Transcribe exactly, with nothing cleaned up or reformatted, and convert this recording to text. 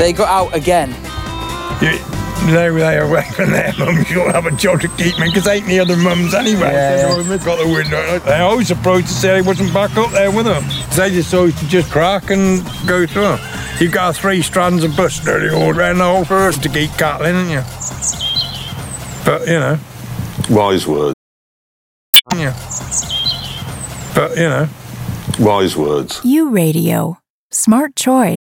They got out again. You, they were there when their mums you'll have a job to keep me because ain't the other mums anyway. Yeah, so yeah. They've got the window. They're always surprised to say I wasn't back up there with them. They just always to just crack and go through them. You've got three strands of bus nearly all around the whole forest to keep cattle in, haven't you? But, you know. Wise words. Yeah. But, you know. Wise words. U Radio. Smart choice.